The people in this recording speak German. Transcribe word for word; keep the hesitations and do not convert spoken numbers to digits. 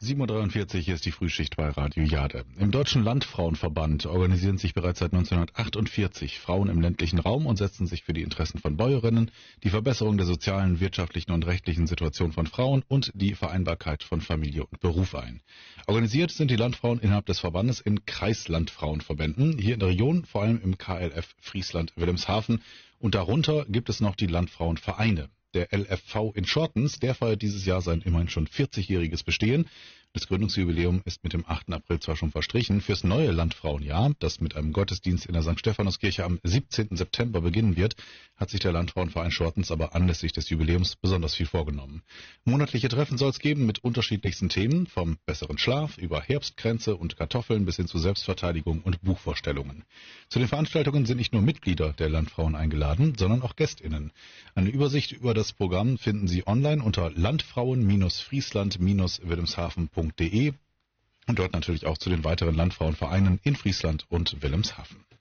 sieben Uhr dreiundvierzig, hier ist die Frühschicht bei Radio Jade. Im Deutschen Landfrauenverband organisieren sich bereits seit neunzehnhundertachtundvierzig Frauen im ländlichen Raum und setzen sich für die Interessen von Bäuerinnen, die Verbesserung der sozialen, wirtschaftlichen und rechtlichen Situation von Frauen und die Vereinbarkeit von Familie und Beruf ein. Organisiert sind die Landfrauen innerhalb des Verbandes in Kreislandfrauenverbänden, hier in der Region, vor allem im K L F Friesland-Wilhelmshaven, und darunter gibt es noch die Landfrauenvereine. Der L F V in Schortens, der feiert dieses Jahr sein immerhin schon vierzigjähriges Bestehen. Das Gründungsjubiläum ist mit dem achten April zwar schon verstrichen. Fürs neue Landfrauenjahr, das mit einem Gottesdienst in der Sankt Stephanuskirche am siebzehnten September beginnen wird, hat sich der Landfrauenverein Schortens aber anlässlich des Jubiläums besonders viel vorgenommen. Monatliche Treffen soll es geben mit unterschiedlichsten Themen, vom besseren Schlaf über Herbstkränze und Kartoffeln bis hin zu Selbstverteidigung und Buchvorstellungen. Zu den Veranstaltungen sind nicht nur Mitglieder der Landfrauen eingeladen, sondern auch GästInnen. Eine Übersicht über das Programm finden Sie online unter landfrauen-friesland-wilhelmshaven punkt de und dort natürlich auch zu den weiteren Landfrauenvereinen in Friesland und Wilhelmshaven.